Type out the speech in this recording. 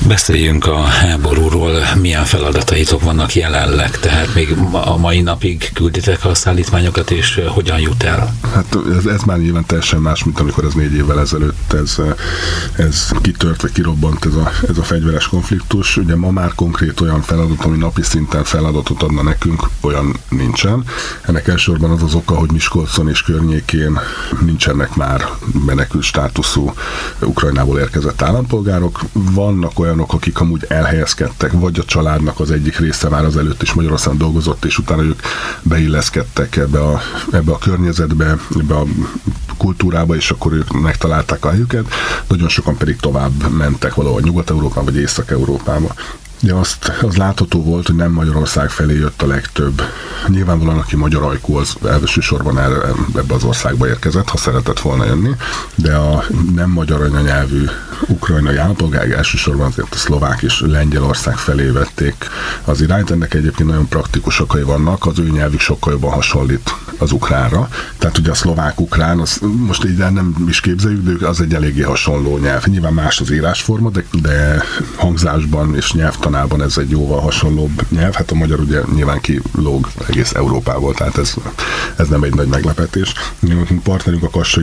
Beszéljünk a háborúról, milyen feladataitok vannak jelenleg, tehát még a mai napig külditek a szállítmányokat, és hogyan jut el? Hát ez már nyilván teljesen más, mint amikor ez 4 évvel ezelőtt ez kitört, vagy kirobbant ez a fegyveres konfliktus. Ugye ma már konkrét olyan feladat, ami napi szinten feladatot adna nekünk, olyan nincsen. Ennek elsősorban az oka, hogy Miskolcon és környékén nincsenek már menekült státuszú Ukrajnából érkezett állampolgárok. Vannak olyanok, akik amúgy elhelyezkedtek, vagy a családnak az egyik része már az előtt is Magyarországon dolgozott, és utána ők beilleszkedtek ebbe a környezetbe, ebbe a kultúrába, és akkor ők megtalálták a helyüket. Nagyon sokan pedig tovább mentek valahol Nyugat-Európába, vagy Észak-Európába. De az látható volt, hogy nem Magyarország felé jött a legtöbb. Nyilvánvalóan, aki magyar ajkú, az elsősorban ebbe az országba érkezett, ha szeretett volna jönni, de a nem magyar anyanyelvű ukrajnai állampolgárok elsősorban azért a szlovák és Lengyelország felé vették az irányt. Ennek egyébként nagyon praktikus okai vannak, az ő nyelvük sokkal jobban hasonlít az ukránra. Tehát ugye a szlovák-ukrán, az most így nem is képzeljük, de az egy eléggé hasonló nyelv. Nyilván más az írásforma, de hangzásban és nyelvtanában ez egy jóval hasonlóbb nyelv. Hát a magyar ugye nyilván kilóg egész Európából, tehát ez nem egy nagy meglepetés. Partnerünk a Kassai